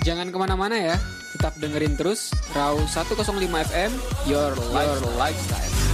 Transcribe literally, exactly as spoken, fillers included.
Jangan kemana-mana ya, tetap dengerin terus Raw seratus lima F M, Your Life, Your Lifestyle.